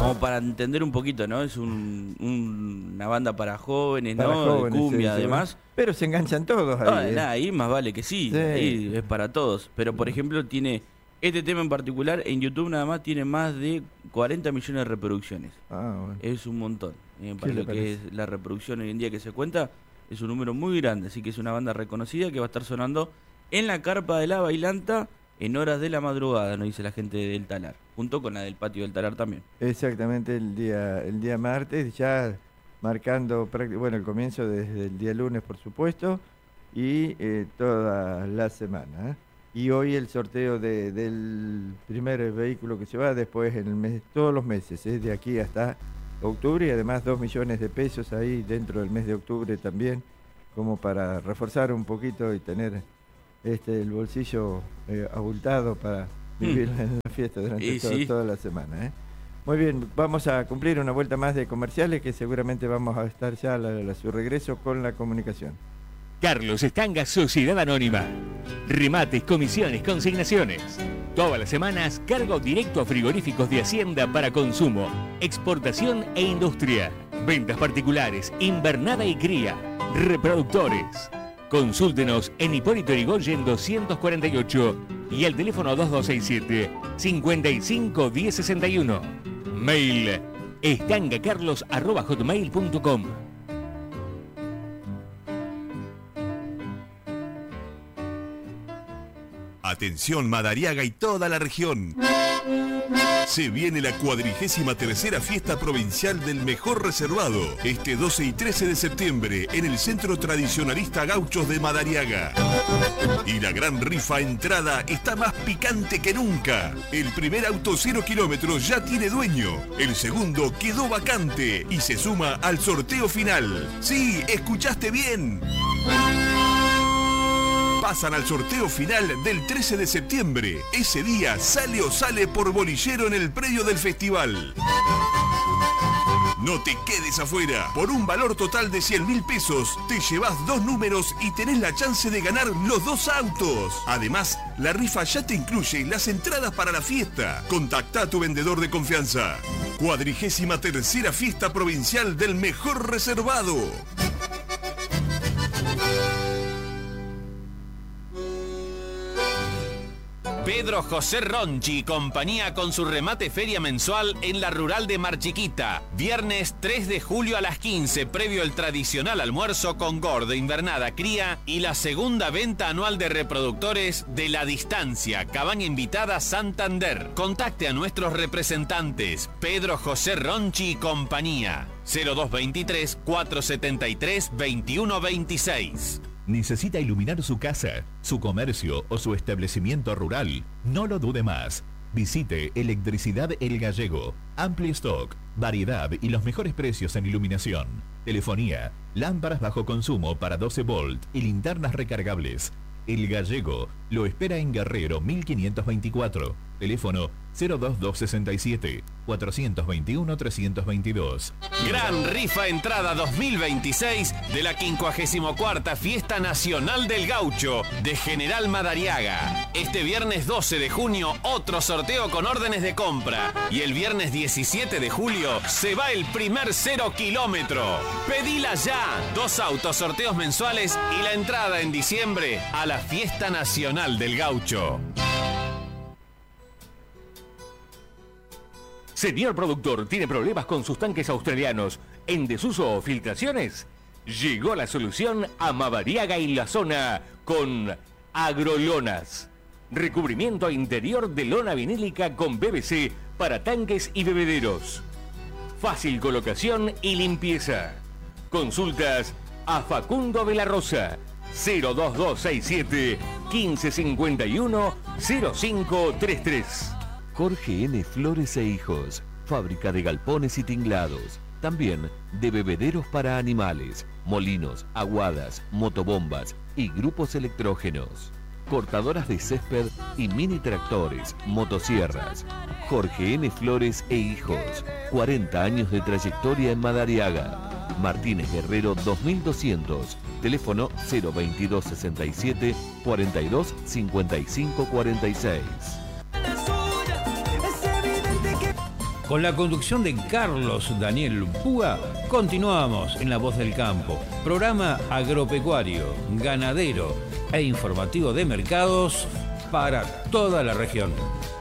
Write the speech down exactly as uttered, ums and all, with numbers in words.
como para entender un poquito, ¿no? Es un, un, una banda para jóvenes, para ¿no? Jóvenes, de cumbia, sí, además. Sí. Pero se enganchan todos ahí. No, ¿eh? nada, ahí más vale que sí, sí. Ahí es para todos. Pero, por ejemplo, tiene este tema en particular, en YouTube nada más tiene más de cuarenta millones de reproducciones. Ah, bueno. Es un montón. Eh, para lo parece? que es la reproducción hoy en día que se cuenta, es un número muy grande. Así que es una banda reconocida que va a estar sonando en la carpa de la Bailanta en horas de la madrugada, nos dice la gente del Talar, junto con la del patio del Talar también. Exactamente, el día el día martes, ya marcando, bueno, el comienzo desde el día lunes, por supuesto, y eh, toda la semana. ¿eh? Y hoy el sorteo de, del primer vehículo que se va, después en el mes, todos los meses, ¿eh? de aquí hasta octubre, y además dos millones de pesos ahí dentro del mes de octubre también, como para reforzar un poquito y tener este el bolsillo eh, abultado para vivir mm. en la fiesta durante y todo, sí. toda la semana. ¿eh? Muy bien, vamos a cumplir una vuelta más de comerciales, que seguramente vamos a estar ya a, la, a su regreso con la comunicación. Carlos Estanga, Sociedad Anónima. Remates, comisiones, consignaciones. Todas las semanas, cargo directo a frigoríficos de Hacienda para consumo, exportación e industria. Ventas particulares, invernada y cría. Reproductores. Consúltenos en Hipólito Yrigoyen doscientos cuarenta y ocho y al teléfono dos dos seis siete, cinco cinco uno cero seis uno. Mail estangacarlos arroba hotmail punto com. Atención Madariaga y toda la región. Se viene la cuadrigésima tercera fiesta provincial del mejor reservado, este doce y trece de septiembre, en el Centro Tradicionalista Gauchos de Madariaga. Y la gran rifa entrada está más picante que nunca. El primer auto cero kilómetros ya tiene dueño, el segundo quedó vacante y se suma al sorteo final. Sí, escuchaste bien. Pasan al sorteo final del trece de septiembre. Ese día sale o sale por bolillero en el predio del festival. No te quedes afuera. Por un valor total de cien mil pesos, te llevas dos números y tenés la chance de ganar los dos autos. Además, la rifa ya te incluye las entradas para la fiesta. Contactá a tu vendedor de confianza. Cuadrigésima tercera fiesta provincial del mejor reservado. Pedro José Ronchi y compañía con su remate feria mensual en la rural de Mar Chiquita. Viernes tres de julio a las quince, previo el tradicional almuerzo con gordo, invernada, cría y la segunda venta anual de reproductores de La Distancia, cabaña invitada Santander. Contacte a nuestros representantes, Pedro José Ronchi y compañía. cero dos veintitrés, cuatrocientos setenta y tres, veintiuno veintiséis. ¿Necesita iluminar su casa, su comercio o su establecimiento rural? No lo dude más. Visite Electricidad El Gallego. Amplio stock, variedad y los mejores precios en iluminación. Telefonía, lámparas bajo consumo para doce volt y linternas recargables. El Gallego lo espera en Guerrero mil quinientos veinticuatro. Teléfono cero dos dos sesenta y siete, cuatrocientos veintiuno, trescientos veintidós. Gran rifa entrada dos mil veintiséis de la quincuagésima cuarta Fiesta Nacional del Gaucho de General Madariaga. Este viernes doce de junio otro sorteo con órdenes de compra. Y el viernes diecisiete de julio se va el primer cero kilómetro. Pedila ya. Dos autos, sorteos mensuales y la entrada en diciembre a la Fiesta Nacional del Gaucho. Señor productor, ¿tiene problemas con sus tanques australianos en desuso o filtraciones? Llegó la solución a Madariaga y la zona con Agrolonas. Recubrimiento interior de lona vinílica con P V C para tanques y bebederos. Fácil colocación y limpieza. Consultas a Facundo de la Rosa. cero dos dos seis siete, quince cincuenta y uno, cero cinco treinta y tres. Jorge N. Flores e Hijos, fábrica de galpones y tinglados, también de bebederos para animales, molinos, aguadas, motobombas y grupos electrógenos, cortadoras de césped y mini tractores, motosierras. Jorge N. Flores e Hijos, cuarenta años de trayectoria en Madariaga. Martínez Guerrero dos mil doscientos, teléfono cero veintidós sesenta y siete, cuarenta y dos, cincuenta y cinco cuarenta y seis. Con la conducción de Carlos Daniel Púa, continuamos en La Voz del Campo, programa agropecuario, ganadero e informativo de mercados para toda la región.